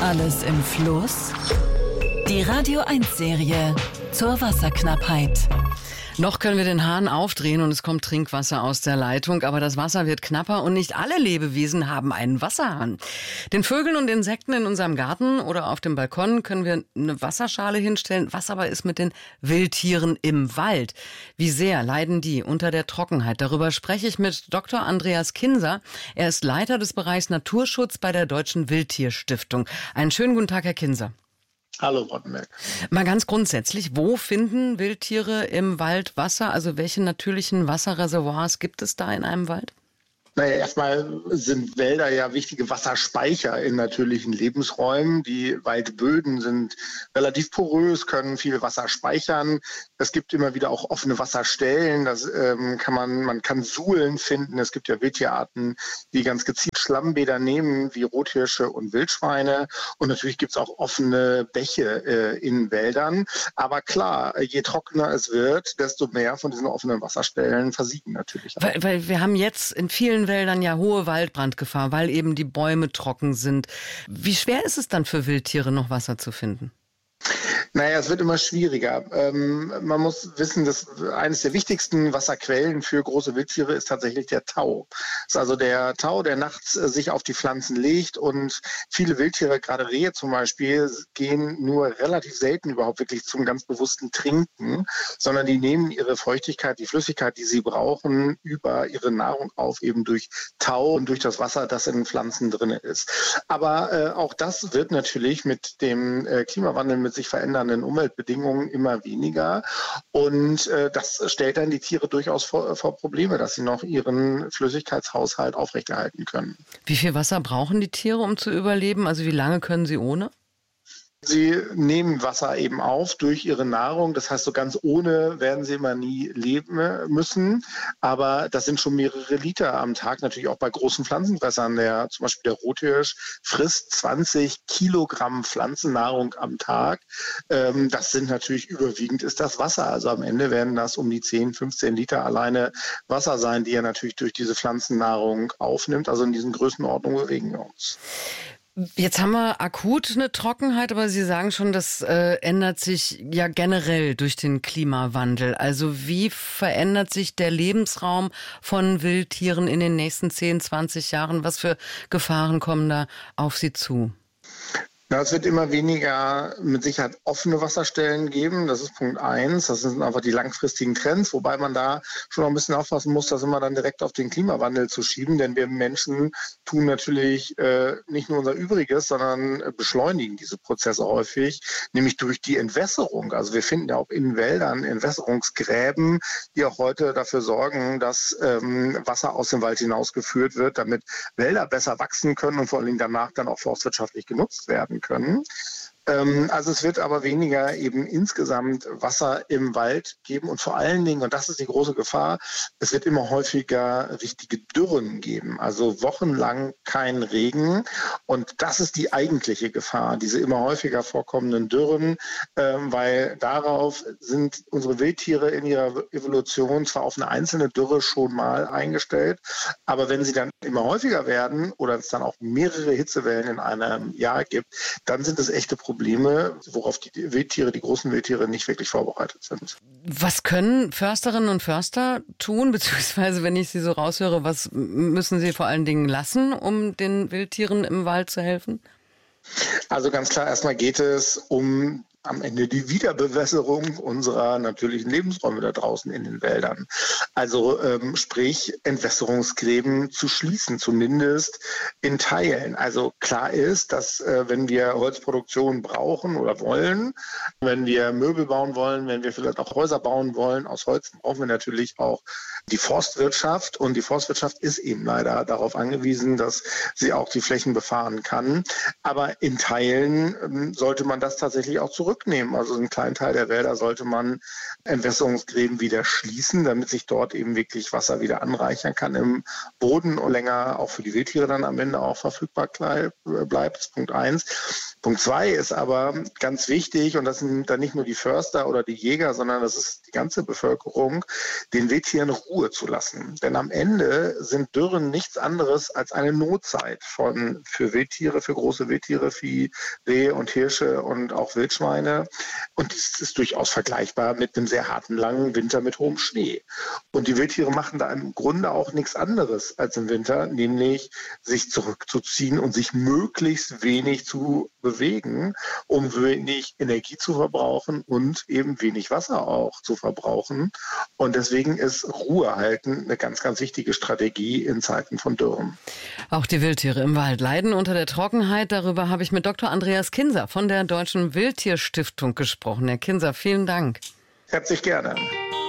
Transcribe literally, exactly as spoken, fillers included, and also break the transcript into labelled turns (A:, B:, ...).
A: Alles im Fluss? Die Radio eins Serie zur Wasserknappheit.
B: Noch können wir den Hahn aufdrehen und es kommt Trinkwasser aus der Leitung, aber das Wasser wird knapper und nicht alle Lebewesen haben einen Wasserhahn. Den Vögeln und Insekten in unserem Garten oder auf dem Balkon können wir eine Wasserschale hinstellen. Was aber ist mit den Wildtieren im Wald? Wie sehr leiden die unter der Trockenheit? Darüber spreche ich mit Doktor Andreas Kinser. Er ist Leiter des Bereichs Naturschutz bei der Deutschen Wildtierstiftung. Einen schönen guten Tag, Herr Kinser.
C: Hallo, Rottenberg.
B: Mal ganz grundsätzlich, wo finden Wildtiere im Wald Wasser? Also welche natürlichen Wasserreservoirs gibt es da in einem Wald?
C: Naja, erstmal sind Wälder ja wichtige Wasserspeicher in natürlichen Lebensräumen. Die Waldböden sind relativ porös, können viel Wasser speichern. Es gibt immer wieder auch offene Wasserstellen. Das ähm, kann man, man kann Suhlen finden. Es gibt ja Wildtierarten, die ganz gezielt Schlammbäder nehmen, wie Rothirsche und Wildschweine. Und natürlich gibt es auch offene Bäche äh, in Wäldern. Aber klar, je trockener es wird, desto mehr von diesen offenen Wasserstellen versiegen natürlich auch.
B: Weil, weil wir haben jetzt in vielen Wäldern ja hohe Waldbrandgefahr, weil eben die Bäume trocken sind. Wie schwer ist es dann für Wildtiere, noch Wasser zu finden?
C: Naja, es wird immer schwieriger. Ähm, man muss wissen, dass eines der wichtigsten Wasserquellen für große Wildtiere ist tatsächlich der Tau. Das ist also der Tau, der nachts äh, sich auf die Pflanzen legt, und viele Wildtiere, gerade Rehe zum Beispiel, gehen nur relativ selten überhaupt wirklich zum ganz bewussten Trinken, sondern die nehmen ihre Feuchtigkeit, die Flüssigkeit, die sie brauchen, über ihre Nahrung auf, eben durch Tau und durch das Wasser, das in den Pflanzen drin ist. Aber äh, auch das wird natürlich mit dem äh, Klimawandel mit sich verändern. Umweltbedingungen immer weniger, und äh, das stellt dann die Tiere durchaus vor, vor Probleme, dass sie noch ihren Flüssigkeitshaushalt aufrechterhalten können.
B: Wie viel Wasser brauchen die Tiere, um zu überleben? Also wie lange können sie ohne?
C: Sie nehmen Wasser eben auf durch ihre Nahrung. Das heißt, so ganz ohne werden sie immer nie leben müssen. Aber das sind schon mehrere Liter am Tag. Natürlich auch bei großen Pflanzenfressern. Der, zum Beispiel der Rothirsch frisst zwanzig Kilogramm Pflanzennahrung am Tag. Ähm, das sind natürlich überwiegend ist das Wasser. Also am Ende werden das um die zehn, fünfzehn Liter alleine Wasser sein, die er natürlich durch diese Pflanzennahrung aufnimmt. Also in diesen Größenordnungen bewegen wir uns.
B: Jetzt haben wir akut eine Trockenheit, aber Sie sagen schon, das äh, ändert sich ja generell durch den Klimawandel. Also wie verändert sich der Lebensraum von Wildtieren in den nächsten zehn, zwanzig Jahren? Was für Gefahren kommen da auf Sie zu?
C: Ja, es wird immer weniger mit Sicherheit offene Wasserstellen geben. Das ist Punkt eins. Das sind einfach die langfristigen Trends, wobei man da schon noch ein bisschen aufpassen muss, das immer dann direkt auf den Klimawandel zu schieben. Denn wir Menschen tun natürlich äh, nicht nur unser Übriges, sondern beschleunigen diese Prozesse häufig, nämlich durch die Entwässerung. Also wir finden ja auch in Wäldern Entwässerungsgräben, die auch heute dafür sorgen, dass ähm, Wasser aus dem Wald hinausgeführt wird, damit Wälder besser wachsen können und vor allen Dingen danach dann auch forstwirtschaftlich genutzt werden können. Also es wird aber weniger eben insgesamt Wasser im Wald geben, und vor allen Dingen, und das ist die große Gefahr, es wird immer häufiger richtige Dürren geben, also wochenlang kein Regen, und das ist die eigentliche Gefahr, diese immer häufiger vorkommenden Dürren, weil darauf sind unsere Wildtiere in ihrer Evolution zwar auf eine einzelne Dürre schon mal eingestellt, aber wenn sie dann immer häufiger werden oder es dann auch mehrere Hitzewellen in einem Jahr gibt, dann sind es echte Probleme. Probleme, worauf die Wildtiere, die großen Wildtiere nicht wirklich vorbereitet sind.
B: Was können Försterinnen und Förster tun, beziehungsweise wenn ich Sie so raushöre, was müssen Sie vor allen Dingen lassen, um den Wildtieren im Wald zu helfen?
C: Also ganz klar, erstmal geht es um am Ende die Wiederbewässerung unserer natürlichen Lebensräume da draußen in den Wäldern. Also ähm, sprich, Entwässerungsgräben zu schließen, zumindest in Teilen. Also klar ist, dass äh, wenn wir Holzproduktion brauchen oder wollen, wenn wir Möbel bauen wollen, wenn wir vielleicht auch Häuser bauen wollen aus Holz, brauchen wir natürlich auch die Forstwirtschaft. Und die Forstwirtschaft ist eben leider darauf angewiesen, dass sie auch die Flächen befahren kann. Aber in Teilen ähm, sollte man das tatsächlich auch zurücknehmen. Also einen kleinen Teil der Wälder sollte man Entwässerungsgräben wieder schließen, damit sich dort eben wirklich Wasser wieder anreichern kann im Boden und länger auch für die Wildtiere dann am Ende auch verfügbar bleibt. Das ist Punkt eins. Punkt zwei ist aber ganz wichtig, und das sind dann nicht nur die Förster oder die Jäger, sondern das ist ganze Bevölkerung, den Wildtieren Ruhe zu lassen. Denn am Ende sind Dürren nichts anderes als eine Notzeit von, für Wildtiere, für große Wildtiere, Vieh, Rehe und Hirsche und auch Wildschweine. Und das ist durchaus vergleichbar mit einem sehr harten, langen Winter mit hohem Schnee. Und die Wildtiere machen da im Grunde auch nichts anderes als im Winter, nämlich sich zurückzuziehen und sich möglichst wenig zu bewegen, um wenig Energie zu verbrauchen und eben wenig Wasser auch zu verbrauchen. Und deswegen ist Ruhe halten eine ganz, ganz wichtige Strategie in Zeiten von Dürren.
B: Auch die Wildtiere im Wald leiden unter der Trockenheit. Darüber habe ich mit Doktor Andreas Kinser von der Deutschen Wildtierstiftung gesprochen. Herr Kinser, vielen Dank.
C: Herzlich gerne.